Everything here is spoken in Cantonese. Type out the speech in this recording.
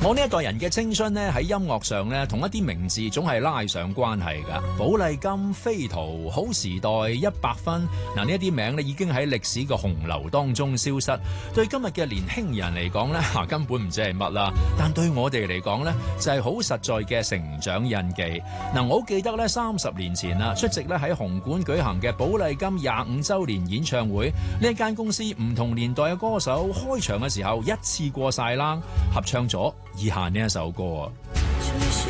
我呢一代人嘅青春呢，喺音樂上呢，同一啲名字總係拉上關係㗎。寶麗金、飛圖、好時代、100分，嗱呢一啲名呢已經喺歷史嘅洪流當中消失。對今日嘅年輕人嚟講呢，根本唔知係乜啦。但對我哋嚟講呢，就係好實在嘅成長印記。嗱，我好記得呢，30年前啦，出席呢喺紅館舉行嘅寶麗金25週年演唱會，呢一間公司唔同年代嘅歌手開場嘅時候，一次過晒冷，合唱咗以下呢一首歌啊。